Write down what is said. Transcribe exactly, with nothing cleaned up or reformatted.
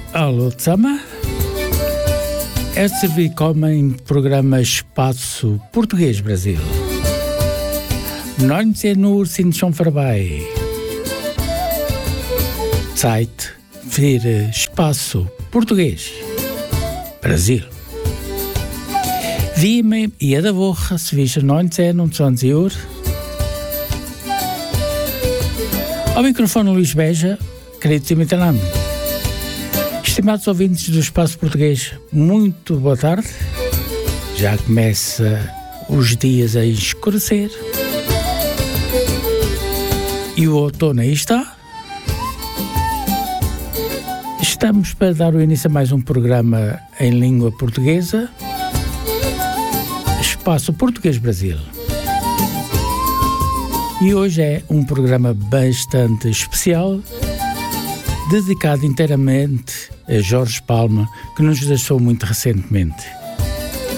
Alô, Tsama. Herzlich willkommen im Programma Espaço Português Brasil. neunzehn Uhr sind schon vorbei. Zeit für Espaço Português Brasil. Wie immer jede Woche zwischen neunzehn und zwanzig Uhr. Ao microfone Luís Beja, queridos imitanos. Estimados ouvintes do Espaço Português, muito boa tarde. Já começa os dias a escurecer. E o outono aí está. Estamos para dar o início a mais um programa em língua portuguesa. Espaço Português Brasil. E hoje é um programa bastante especial, dedicado inteiramente a Jorge Palma, que nos deixou muito recentemente.